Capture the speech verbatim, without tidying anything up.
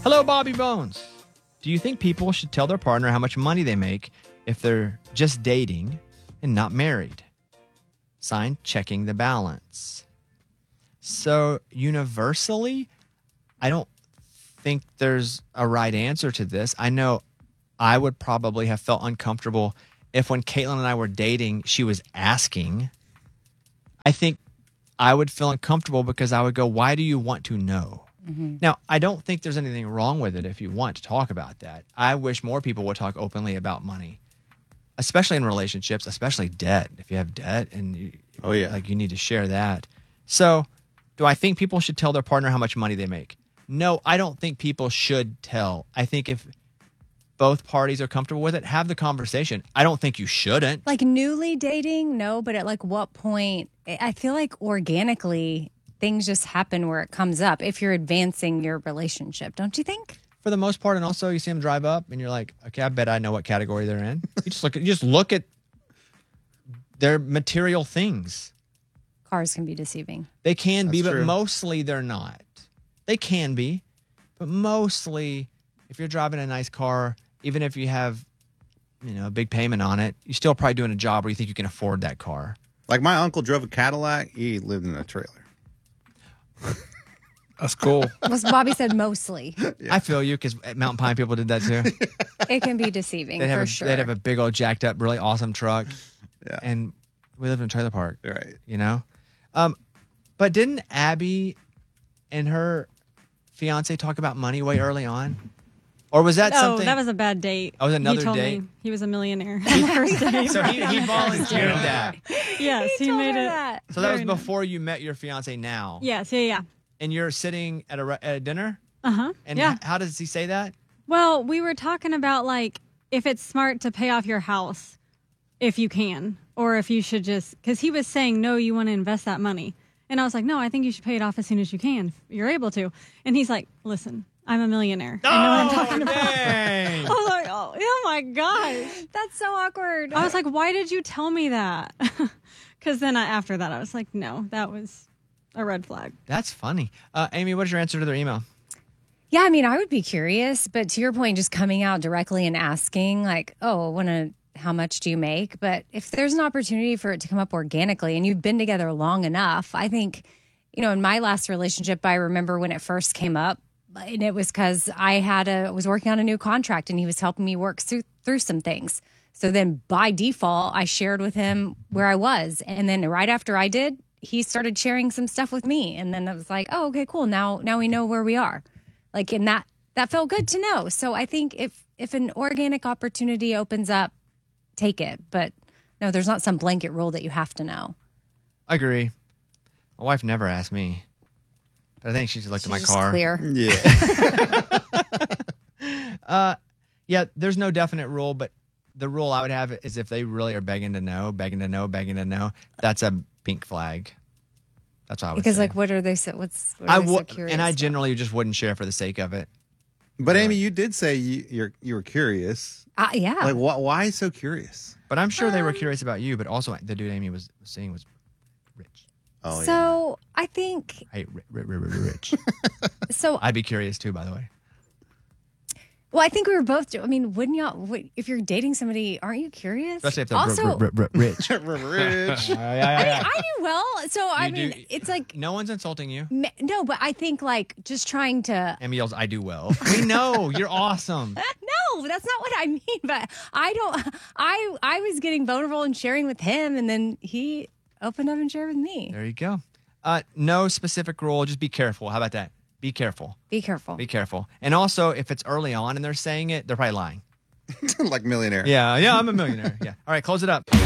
Hello, Bobby Bones. Do you think people should tell their partner how much money they make if they're just dating and not married? Signed, Checking the Balance. So universally, I don't think there's a right answer to this. I know I would probably have felt uncomfortable if when Caitlin and I were dating, she was asking. I think I would feel uncomfortable because I would go, why do you want to know? Mm-hmm. Now, I don't think there's anything wrong with it if you want to talk about that. I wish more people would talk openly about money, especially in relationships, especially debt. If you have debt and you, oh yeah, like you need to share that. So do I think people should tell their partner how much money they make? No, I don't think people should tell. I think if both parties are comfortable with it, have the conversation. I don't think you shouldn't. Like newly dating, no, but at like what point? I feel like organically things just happen where it comes up if you're advancing your relationship, don't you think? For the most part, and also you see them drive up and you're like, okay, I bet I know what category they're in. You just look at you just look at their material things. Cars can be deceiving. They can That's be, but true. mostly they're not. They can be, but mostly if you're driving a nice car, even if you have, you know, a big payment on it, you're still probably doing a job where you think you can afford that car. Like my uncle drove a Cadillac. He lived in a trailer. That's cool. Well, Bobby said mostly. Yeah. I feel you because Mountain Pine people did that too. It can be deceiving they'd have for a, sure. They'd have a big old jacked up, really awesome truck. Yeah. And we lived in a trailer park. Right. You know? Um, but didn't Abby and her fiance talk about money way early on? Or was that no, something? that was a bad date. Oh, it was another he told date? Me he was a millionaire on the first date. So he, he volunteered that. Yes, he, he, told made her it. that. So that was very nice. before you met your fiance now. Yes, yeah, yeah. And you're sitting at a, re- at a dinner? Uh-huh. And yeah. h- how does he say that? Well, we were talking about like if it's smart to pay off your house if you can, or if you should just, because he was saying, no, you want to invest that money. And I was like, no, I think you should pay it off as soon as you can, if you're able to. And he's like, listen, I'm a millionaire. I know what I'm talking about. Dang. I was like, oh, oh my gosh. That's so awkward. I was like, why did you tell me that? Because then I, after that, I was like, no, that was a red flag. That's funny. Uh, Amy, what is your answer to their email? Yeah, I mean, I would be curious, but to your point, just coming out directly and asking, like, oh, I want to, how much do you make? But if there's an opportunity for it to come up organically and you've been together long enough, I think, you know, in my last relationship, I remember when it first came up, and it was because I had a was working on a new contract and he was helping me work through, through some things. So then by default, I shared with him where I was. And then right after I did, he started sharing some stuff with me. And then I was like, oh, okay, cool. Now, now we know where we are. Like, and that, that felt good to know. So I think if, if an organic opportunity opens up, take it. But no, there's not some blanket rule that you have to know. I agree. My wife never asked me. But I think she just looked She's at my just car. clear. Yeah. uh, yeah, there's no definite rule, but the rule I would have is if they really are begging to know, begging to know, begging to know, that's a pink flag. That's what I would Because say. like, what are they so, what's, what I are they so would, curious and I about? generally just wouldn't share for the sake of it. But Amy, you did say you, you're you were curious. Uh, yeah. Like, wh- why so curious? But I'm sure they were Um, curious about you, but also the dude Amy was, was seeing was rich. Oh, so I think, I hate ri- ri- ri- ri- rich. so I'd be curious too, by the way. Well, I think we were both. I mean, wouldn't y'all? Would, if you're dating somebody, aren't you curious? Especially if they're also, r- r- r- rich. yeah. Rich. Yeah, yeah, I mean, yeah. I do well. So I You mean, do- it's like No one's insulting you. me- no, but I think like just trying to. Amy yells, I do well. We know. You're awesome. No, that's not what I mean. But I don't. I I was getting vulnerable and sharing with him, and then he opened up and shared with me. There you go. Uh, no specific rule. Just be careful. How about that? Be careful. Be careful. Be careful. And also, if it's early on and they're saying it, they're probably lying. Like millionaire. Yeah, yeah, I'm a millionaire. Yeah. All right, close it up.